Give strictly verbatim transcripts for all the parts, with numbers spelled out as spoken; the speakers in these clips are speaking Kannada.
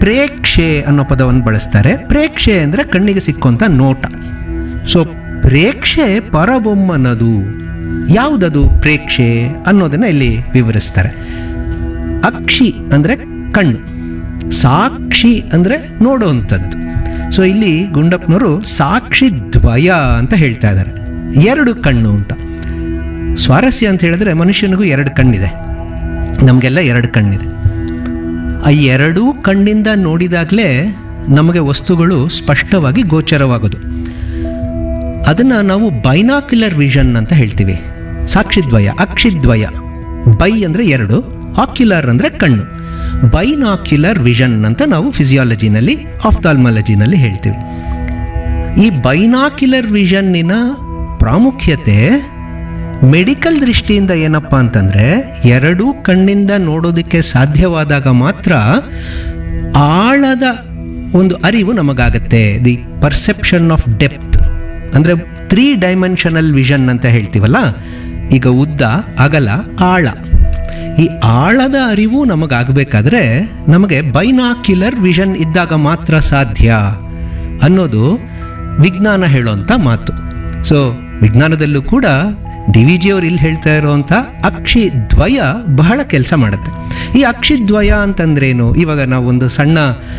ಪ್ರೇಕ್ಷೆ ಅನ್ನೋ ಪದವನ್ನು ಬಳಸ್ತಾರೆ. ಪ್ರೇಕ್ಷೆ ಅಂದರೆ ಕಣ್ಣಿಗೆ ಸಿಕ್ಕುವಂಥ ನೋಟ. ಸೊ ಪ್ರೇಕ್ಷೆ ಪರಬೊಮ್ಮನದು. ಯಾವುದದು ಪ್ರೇಕ್ಷೆ ಅನ್ನೋದನ್ನು ಇಲ್ಲಿ ವಿವರಿಸ್ತಾರೆ. ಅಕ್ಷಿ ಅಂದರೆ ಕಣ್ಣು, ಸಾಕ್ಷಿ ಅಂದರೆ ನೋಡುವಂಥದ್ದು. ಸೊ ಇಲ್ಲಿ ಗುಂಡಪ್ಪನವರು ಸಾಕ್ಷಿ ದ್ವಯ ಅಂತ ಹೇಳ್ತಾ ಇದ್ದಾರೆ, ಎರಡು ಕಣ್ಣು ಅಂತ. ಸ್ವಾರಸ್ಯ ಅಂತ ಹೇಳಿದ್ರೆ ಮನುಷ್ಯನಿಗೂ ಎರಡು ಕಣ್ಣಿದೆ, ನಮಗೆಲ್ಲ ಎರಡು ಕಣ್ಣಿದೆ. ಆ ಎರಡೂ ಕಣ್ಣಿಂದ ನೋಡಿದಾಗಲೇ ನಮಗೆ ವಸ್ತುಗಳು ಸ್ಪಷ್ಟವಾಗಿ ಗೋಚರವಾಗೋದು. ಅದನ್ನು ನಾವು ಬೈನಾಕ್ಯುಲರ್ ವಿಷನ್ ಅಂತ ಹೇಳ್ತೀವಿ. ಸಾಕ್ಷಿದ್ವಯ, ಅಕ್ಷಿದ್ವಯ. ಬೈ ಅಂದರೆ ಎರಡು, ಆಕ್ಯುಲರ್ ಅಂದರೆ ಕಣ್ಣು. ಬೈನಾಕ್ಯುಲರ್ ವಿಷನ್ ಅಂತ ನಾವು ಫಿಸಿಯಾಲಜಿನಲ್ಲಿ, ಆಫ್ಥಾಲ್ಮಾಲಜಿನಲ್ಲಿ ಹೇಳ್ತೀವಿ. ಈ ಬೈನಾಕ್ಯುಲರ್ ವಿಷನ್ನಿನ ಪ್ರಾಮುಖ್ಯತೆ ಮೆಡಿಕಲ್ ದೃಷ್ಟಿಯಿಂದ ಏನಪ್ಪ ಅಂತಂದರೆ, ಎರಡೂ ಕಣ್ಣಿಂದ ನೋಡೋದಕ್ಕೆ ಸಾಧ್ಯವಾದಾಗ ಮಾತ್ರ ಆಳದ ಒಂದು ಅರಿವು ನಮಗಾಗತ್ತೆ. ದಿ ಪರ್ಸೆಪ್ಷನ್ ಆಫ್ ಡೆಪ್ತ್ ಅಂದರೆ ತ್ರೀ ಡೈಮೆನ್ಷನಲ್ ವಿಷನ್ ಅಂತ ಹೇಳ್ತೀವಲ್ಲ. ಈಗ ಉದ್ದ, ಅಗಲ, ಆಳ. ಈ ಆಳದ ಅರಿವು ನಮಗಾಗಬೇಕಾದ್ರೆ ನಮಗೆ ಬೈನಾಕ್ಯುಲರ್ ವಿಷನ್ ಇದ್ದಾಗ ಮಾತ್ರ ಸಾಧ್ಯ ಅನ್ನೋದು ವಿಜ್ಞಾನ ಹೇಳೋಂಥ ಮಾತು. ಸೊ ವಿಜ್ಞಾನದಲ್ಲೂ ಕೂಡ ಡಿ ವಿ ಜಿಯವರು ಇಲ್ಲಿ ಹೇಳ್ತಾ ಇರೋವಂಥ ಅಕ್ಷಿ ದ್ವಯ ಬಹಳ ಕೆಲಸ ಮಾಡುತ್ತೆ. ಈ ಅಕ್ಷಿ ದ್ವಯ ಅಂತಂದ್ರೇನು? ಇವಾಗ ನಾವು ಒಂದು ಸಣ್ಣ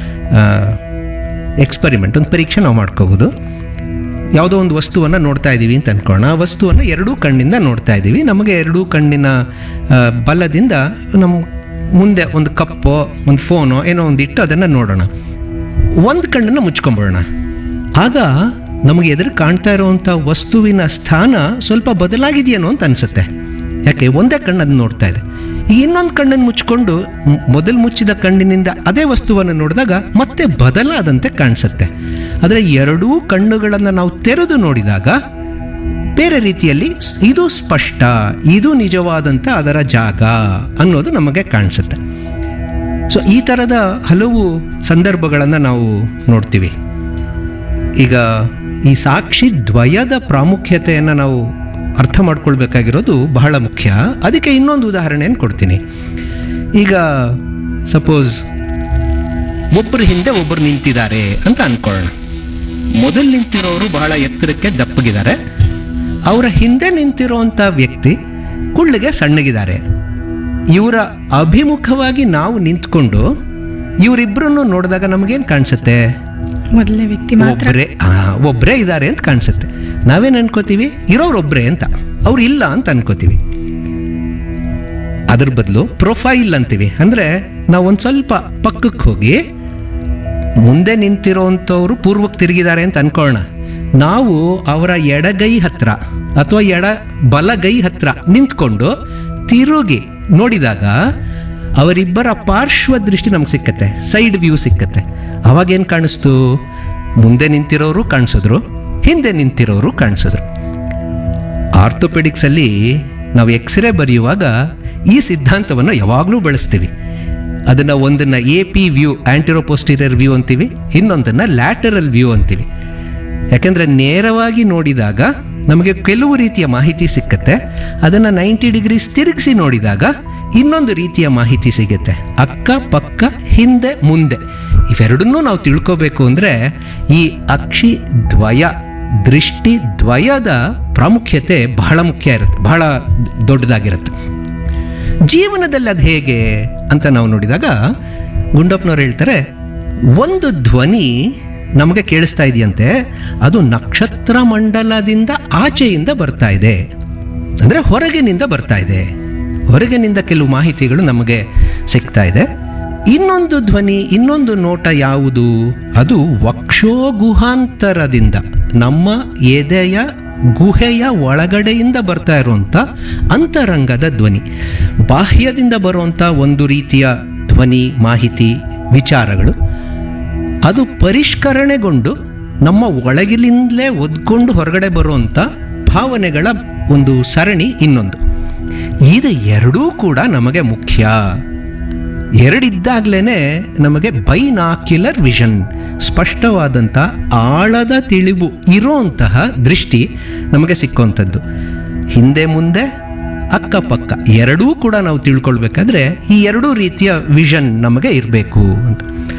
ಎಕ್ಸ್ಪರಿಮೆಂಟ್, ಒಂದು ಪರೀಕ್ಷೆ ನಾವು ಮಾಡ್ಕೋಬೋದು. ಯಾವುದೋ ಒಂದು ವಸ್ತುವನ್ನು ನೋಡ್ತಾ ಇದ್ದೀವಿ ಅಂತ ಅಂದ್ಕೊಳ್ಳೋಣ. ಆ ವಸ್ತುವನ್ನು ಎರಡೂ ಕಣ್ಣಿಂದ ನೋಡ್ತಾ ಇದ್ದೀವಿ. ನಮಗೆ ಎರಡೂ ಕಣ್ಣಿನ ಬಲದಿಂದ ನಮ್ಮ ಮುಂದೆ ಒಂದು ಕಪ್ಪೋ ಒಂದು ಫೋನೋ ಏನೋ ಒಂದು ಇಟ್ಟು ಅದನ್ನು ನೋಡೋಣ. ಒಂದು ಕಣ್ಣನ್ನು ಮುಚ್ಕೊಂಬಿಡೋಣ. ಆಗ ನಮಗೆ ಎದುರು ಕಾಣ್ತಾ ಇರೋವಂಥ ವಸ್ತುವಿನ ಸ್ಥಾನ ಸ್ವಲ್ಪ ಬದಲಾಗಿದೆಯೇನೋ ಅಂತ ಅನಿಸುತ್ತೆ. ಯಾಕೆ? ಒಂದೇ ಕಣ್ಣನ್ನು ನೋಡ್ತಾ ಇದೆ. ಈಗ ಇನ್ನೊಂದು ಕಣ್ಣನ್ನು ಮುಚ್ಕೊಂಡು ಮೊದಲು ಮುಚ್ಚಿದ ಕಣ್ಣಿನಿಂದ ಅದೇ ವಸ್ತುವನ್ನು ನೋಡಿದಾಗ ಮತ್ತೆ ಬದಲಾದಂತೆ ಕಾಣಿಸುತ್ತೆ. ಆದರೆ ಎರಡೂ ಕಣ್ಣುಗಳನ್ನು ನಾವು ತೆರೆದು ನೋಡಿದಾಗ ಬೇರೆ ರೀತಿಯಲ್ಲಿ ಇದು ಸ್ಪಷ್ಟ, ಇದು ನಿಜವಾದಂಥ ಅದರ ಜಾಗ ಅನ್ನೋದು ನಮಗೆ ಕಾಣಿಸುತ್ತೆ. ಸೊ ಈ ಥರದ ಹಲವು ಸಂದರ್ಭಗಳನ್ನು ನಾವು ನೋಡ್ತೀವಿ. ಈಗ ಈ ಸಾಕ್ಷಿ ದ್ವಯದ ಪ್ರಾಮುಖ್ಯತೆಯನ್ನು ನಾವು ಅರ್ಥ ಮಾಡ್ಕೊಳ್ಬೇಕಾಗಿರೋದು ಬಹಳ ಮುಖ್ಯ. ಅದಕ್ಕೆ ಇನ್ನೊಂದು ಉದಾಹರಣೆಯನ್ನು ಕೊಡ್ತೀನಿ. ಈಗ ಸಪೋಸ್ ಒಬ್ಬರು ಹಿಂದೆ ಒಬ್ಬರು ನಿಂತಿದ್ದಾರೆ ಅಂತ ಅಂದ್ಕೊಳ್ಳೋಣ. ಮೊದಲು ನಿಂತಿರೋರು ಬಹಳ ಎತ್ತರಕ್ಕೆ ದಪ್ಪಗಿದ್ದಾರೆ, ಅವರ ಹಿಂದೆ ನಿಂತಿರೋಂಥ ವ್ಯಕ್ತಿ ಕುಳ್ಳಿಗೆ ಸಣ್ಣಗಿದ್ದಾರೆ. ಇವರ ಅಭಿಮುಖವಾಗಿ ನಾವು ನಿಂತ್ಕೊಂಡು ಇವರಿಬ್ಬರನ್ನು ನೋಡಿದಾಗ ನಮಗೇನು ಕಾಣಿಸುತ್ತೆ? ಮೊದಲನೇ ವ್ಯಕ್ತಿ ಒಬ್ಬರೇ ಒಬ್ಬರೇ ಇದ್ದಾರೆ ಅಂತ ಕಾಣಿಸುತ್ತೆ. ನಾವೇನು ಅನ್ಕೋತೀವಿ? ಇರೋರೊಬ್ಬರೇ ಅಂತ, ಅವ್ರು ಇಲ್ಲ ಅಂತ ಅನ್ಕೋತೀವಿ. ಅದ್ರ ಬದಲು ಪ್ರೊಫೈಲ್ ಅಂತೀವಿ. ಅಂದರೆ ನಾವು ಒಂದು ಸ್ವಲ್ಪ ಪಕ್ಕಕ್ಕೆ ಹೋಗಿ ಮುಂದೆ ನಿಂತಿರೋಂಥವ್ರು ಪೂರ್ವಕ್ಕೆ ತಿರುಗಿದ್ದಾರೆ ಅಂತ ಅನ್ಕೊಳ್ಳೋಣ. ನಾವು ಅವರ ಎಡಗೈ ಹತ್ರ ಅಥವಾ ಎಡ ಬಲಗೈ ಹತ್ರ ನಿಂತ್ಕೊಂಡು ತಿರುಗಿ ನೋಡಿದಾಗ ಅವರಿಬ್ಬರ ಪಾರ್ಶ್ವ ದೃಷ್ಟಿ ನಮ್ಗೆ ಸಿಕ್ಕತ್ತೆ, ಸೈಡ್ ವ್ಯೂ ಸಿಕ್ಕತ್ತೆ. ಅವಾಗೇನು ಕಾಣಿಸ್ತು? ಮುಂದೆ ನಿಂತಿರೋರು ಕಾಣಿಸಿದ್ರು, ಹಿಂದೆ ನಿಂತಿರೋರು ಕಾಣಿಸಿದ್ರು. ಆರ್ಥೋಪೆಡಿಕ್ಸಲ್ಲಿ ನಾವು ಎಕ್ಸ್ರೇ ಬರೆಯುವಾಗ ಈ ಸಿದ್ಧಾಂತವನ್ನು ಯಾವಾಗಲೂ ಬಳಸ್ತೀವಿ. ಅದನ್ನು ಒಂದನ್ನು ಎ ಪಿ ವ್ಯೂ, ಆಂಟಿರೋಪೋಸ್ಟೀರಿಯರ್ ವ್ಯೂ ಅಂತೀವಿ, ಇನ್ನೊಂದನ್ನು ಲ್ಯಾಟರಲ್ ವ್ಯೂ ಅಂತೀವಿ. ಯಾಕೆಂದರೆ ನೇರವಾಗಿ ನೋಡಿದಾಗ ನಮಗೆ ಕೆಲವು ರೀತಿಯ ಮಾಹಿತಿ ಸಿಕ್ಕತ್ತೆ, ಅದನ್ನು ನೈಂಟಿ ಡಿಗ್ರೀಸ್ ತಿರುಗಿಸಿ ನೋಡಿದಾಗ ಇನ್ನೊಂದು ರೀತಿಯ ಮಾಹಿತಿ ಸಿಗುತ್ತೆ. ಅಕ್ಕ ಪಕ್ಕ, ಹಿಂದೆ ಮುಂದೆ, ಇವೆರಡನ್ನೂ ನಾವು ತಿಳ್ಕೋಬೇಕು ಅಂದರೆ ಈ ಅಕ್ಷಿ ದ್ವಯ, ದೃಷ್ಟಿ ದ್ವಯದ ಪ್ರಾಮುಖ್ಯತೆ ಬಹಳ ಮುಖ್ಯ ಇರುತ್ತೆ, ಬಹಳ ದೊಡ್ಡದಾಗಿರುತ್ತೆ. ಜೀವನದಲ್ಲಿ ಅದು ಹೇಗೆ ಅಂತ ನಾವು ನೋಡಿದಾಗ ಗುಂಡಪ್ಪನವ್ರು ಹೇಳ್ತಾರೆ, ಒಂದು ಧ್ವನಿ ನಮಗೆ ಕೇಳಿಸ್ತಾ ಇದೆಯಂತೆ, ಅದು ನಕ್ಷತ್ರ ಮಂಡಲದಿಂದ ಆಚೆಯಿಂದ ಬರ್ತಾ ಇದೆ, ಅಂದರೆ ಹೊರಗಿನಿಂದ ಬರ್ತಾ ಇದೆ. ಹೊರಗಿನಿಂದ ಕೆಲವು ಮಾಹಿತಿಗಳು ನಮಗೆ ಸಿಗ್ತಾ ಇದೆ. ಇನ್ನೊಂದು ಧ್ವನಿ, ಇನ್ನೊಂದು ನೋಟ ಯಾವುದು? ಅದು ವಕ್ಷೋಗುಹಾಂತರದಿಂದ, ನಮ್ಮ ಎದೆಯ ಗುಹೆಯ ಒಳಗಡೆಯಿಂದ ಬರ್ತಾ ಇರುವಂಥ ಅಂತರಂಗದ ಧ್ವನಿ. ಬಾಹ್ಯದಿಂದ ಬರುವಂಥ ಒಂದು ರೀತಿಯ ಧ್ವನಿ, ಮಾಹಿತಿ, ವಿಚಾರಗಳು, ಅದು ಪರಿಷ್ಕರಣೆಗೊಂಡು ನಮ್ಮ ಒಳಗಿಲಿಂದಲೇ ಒದ್ಕೊಂಡು ಹೊರಗಡೆ ಬರುವಂಥ ಭಾವನೆಗಳ ಒಂದು ಸರಣಿ ಇನ್ನೊಂದು. ಇದು ಎರಡೂ ಕೂಡ ನಮಗೆ ಮುಖ್ಯ. ಎರಡಿದ್ದಾಗಲೇ ನಮಗೆ ಬೈನಾಕ್ಯುಲರ್ ವಿಷನ್, ಸ್ಪಷ್ಟವಾದಂಥ ಆಳದ ತಿಳಿವು ಇರೋಂತಹ ದೃಷ್ಟಿ ನಮಗೆ ಸಿಕ್ಕುವಂಥದ್ದು. ಹಿಂದೆ ಮುಂದೆ ಅಕ್ಕಪಕ್ಕ ಎರಡೂ ಕೂಡ ನಾವು ತಿಳ್ಕೊಳ್ಬೇಕಾದ್ರೆ ಈ ಎರಡೂ ರೀತಿಯ ವಿಷನ್ ನಮಗೆ ಇರಬೇಕು ಅಂತ.